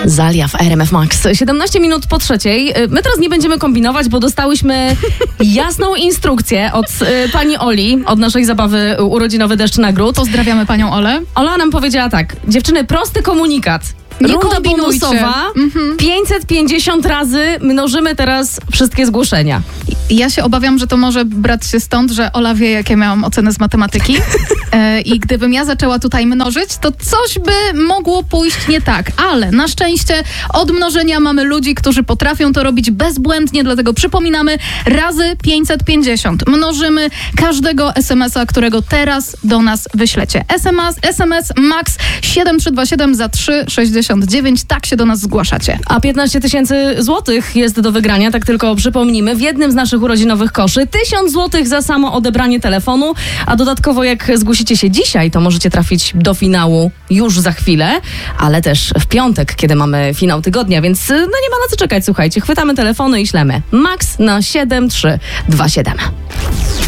Zalia w RMF Max. 17 minut po 3:00. My teraz nie będziemy kombinować, bo dostałyśmy jasną instrukcję od pani Oli, od naszej zabawy urodzinowy Deszcz Nagród. Pozdrawiamy panią Olę. Ola nam powiedziała tak: dziewczyny, prosty komunikat. Nie Runda kombinujcie. bonusowa, 550 razy mnożymy teraz wszystkie zgłoszenia. Ja się obawiam, że to może brać się stąd, że Ola wie, jakie miałam oceny z matematyki i gdybym ja zaczęła tutaj mnożyć, to coś by mogło pójść nie tak, ale na szczęście od mnożenia mamy ludzi, którzy potrafią to robić bezbłędnie, dlatego przypominamy razy 550. Mnożymy każdego SMS-a, którego teraz do nas wyślecie. SMS max 7327 za 3,69. Tak się do nas zgłaszacie. A 15 000 złotych jest do wygrania, tak tylko przypomnimy, w jednym z naszych urodzinowych koszy. 1000 złotych za samo odebranie telefonu, a dodatkowo jak zgłosicie się dzisiaj, to możecie trafić do finału już za chwilę, ale też w piątek, kiedy mamy finał tygodnia, więc no nie ma na co czekać, słuchajcie. Chwytamy telefony i ślemy. Max na 7327.